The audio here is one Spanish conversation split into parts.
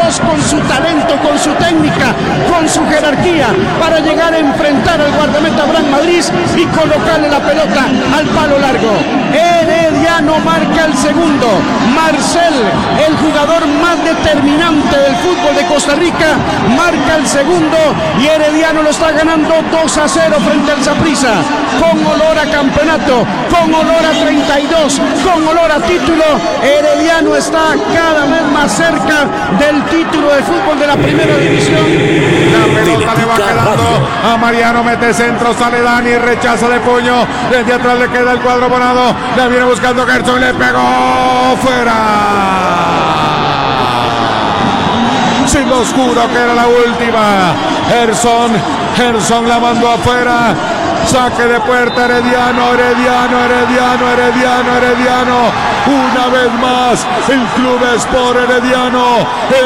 Feroz con su talento, con su técnica, con su jerarquía, para llegar a enfrentar al guardameta Abraham Madrid y colocarle la pelota al palo largo. Herediano marca el segundo. Marcel, el jugador más determinante del fútbol de Costa Rica, marca el segundo y Herediano lo está ganando 2-0 frente al Saprissa, con olor a campeonato, con olor a 32, con olor a título. Herediano está cada vez más cerca del título de fútbol de la primera división. La pelota le va quedando a Mariano, mete centro, sale Dani, rechazo de puño, desde atrás le queda el cuadro bonado, la viene buscando Gerson, le pegó fuera. Sin lo oscuro que era la última. Gerson la mandó afuera. Saque de puerta, Herediano. Una vez más, el Club Sport Herediano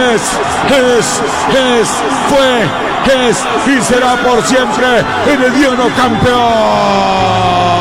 fue y será por siempre Herediano campeón.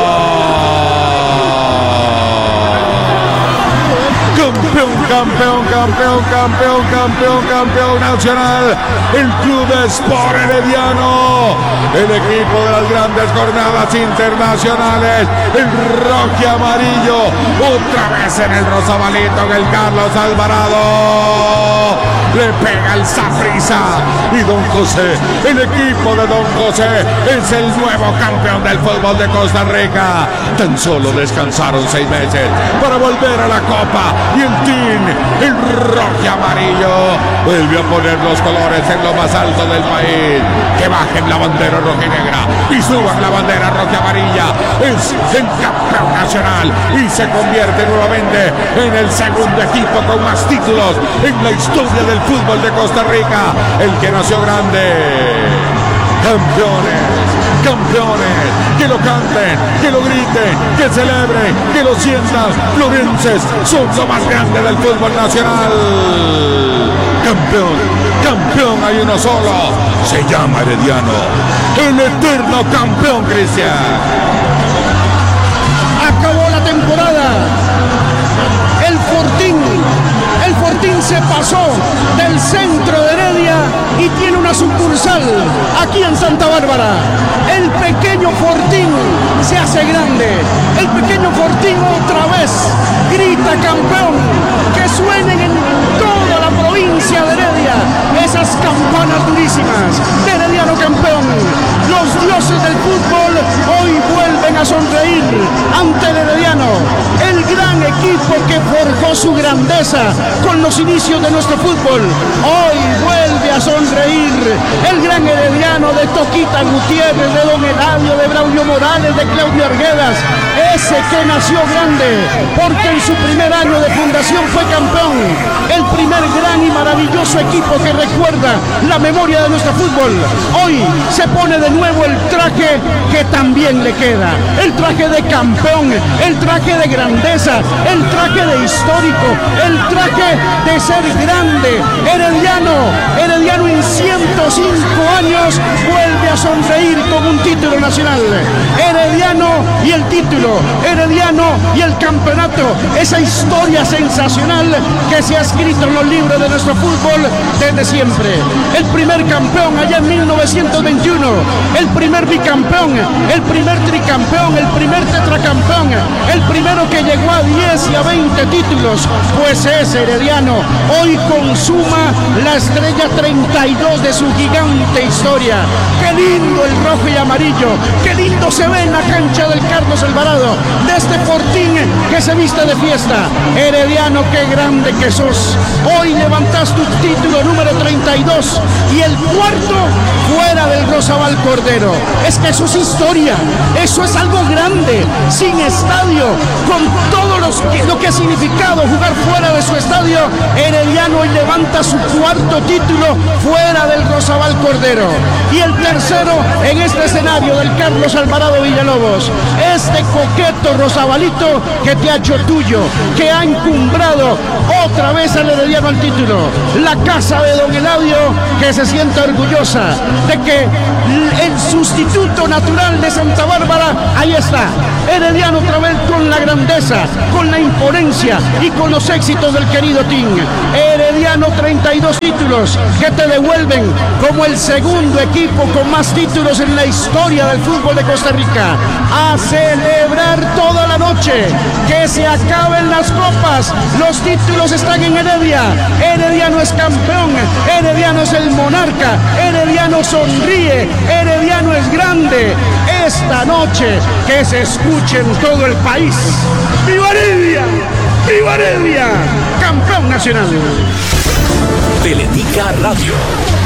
Campeón nacional, el Club Sport Herediano, el equipo de las grandes jornadas internacionales, el rojo y amarillo, otra vez en el Rosabalito, en el Carlos Alvarado, le pega el Saprissa y Don José, el equipo de Don José es el nuevo campeón del fútbol de Costa Rica. Tan solo descansaron 6 meses para volver a la Copa y el team, el rojo y amarillo, vuelve a poner los colores en lo más alto del país. Que bajen la bandera roja y negra y suban la bandera roja y amarilla. Es el campeón nacional y se convierte nuevamente en el segundo equipo con más títulos en la historia del fútbol de Costa Rica. El que nació grande. Campeones, que lo canten, que lo griten, que celebren, que lo sientan. Florenses son lo más grande del fútbol nacional. Campeón hay uno solo, se llama Herediano, el eterno campeón, Cristian. Acabó la temporada. El Fortín se pasó del centro de Heredia y tiene una sucursal aquí en Santa Bárbara. El pequeño Fortín se hace grande. El pequeño Fortín otra vez grita campeón. Que suenen en toda la provincia de Heredia esas campanas durísimas de Herediano campeón. Los dioses del fútbol hoy vuelven a sonreír ante el Herediano, el gran equipo que forjó su grandeza con los inicios de nuestro fútbol. Hoy vuelve a sonreír el gran Herediano de Toquita Gutiérrez, de Don Eladio, de Braulio Morales, de Claudio Arguedas, ese que nació grande porque en su primer año de fundación fue campeón, el primer gran y maravilloso equipo que recuerda la memoria de nuestro fútbol. Hoy se pone de nuevo el traje que también le queda, el traje de campeón, el traje de grandeza, el traje de histórico, el traje de ser grande. Herediano en 105 años vuelve a sonreír con un título nacional. Herediano y el título, Herediano y el campeonato, esa historia sensacional que se ha escrito en los libros de nuestro fútbol desde siempre. El primer campeón allá en 1921, el primer bicampeón, el primer tricampeón, el primer tetracampeón, el primero que llegó a 10 y a 20 títulos, pues es Herediano. Hoy consuma la estrella 32 de su gigante historia. Qué lindo el rojo y amarillo, qué lindo se ve en la cancha del Carlos Alvarado, de este Fortín que se viste de fiesta. Herediano, qué grande que sos. Hoy levantas tu título número 32 y el cuarto fuera del Rosabal Cordero. Es que eso es historia, eso es algo grande, sin estadio, con todo lo que ha significado jugar fuera de su estadio. Herediano hoy levanta su cuarto título fuera del Rosabal Cordero y el tercero en este escenario del Carlos Alvarado Villalobos. Este coqueto Rosabalito que te ha hecho tuyo, que ha encumbrado otra vez al Herediano al título. la casa de don Eladio, que se siente orgullosa de que el sustituto natural de Santa Bárbara, ahí está, Herediano otra vez con la grandeza, con la imponencia y con los éxitos del querido Team. Herediano 32 títulos que te devuelven como el segundo equipo con más títulos en la historia del fútbol de Costa Rica. A celebrar toda la noche, que se acaben las copas, los títulos están en Heredia. Herediano es campeón, Herediano es el monarca, Herediano sonríe, Herediano es grande. Esta noche que se escuche en todo el país: ¡Viva Heredia! ¡Viva Heredia! ¡Campeón nacional! Teletica Radio.